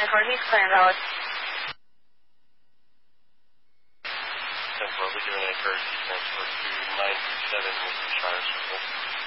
10-4, he's clear and valid. 10-4, we're doing an emergency transfer to 937 with the Shire Circle.